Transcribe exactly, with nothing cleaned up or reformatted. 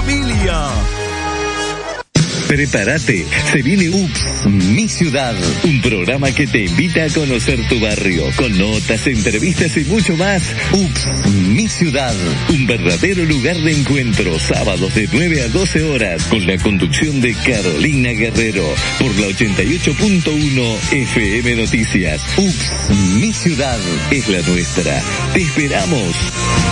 familia. Prepárate, se viene Ups, Mi Ciudad, un programa que te invita a conocer tu barrio, con notas, entrevistas y mucho más. Ups, Mi Ciudad, un verdadero lugar de encuentro, sábados de nueve a doce horas, con la conducción de Carolina Guerrero, por la ochenta y ocho punto uno F M Noticias. Ups, Mi Ciudad es la nuestra. Te esperamos.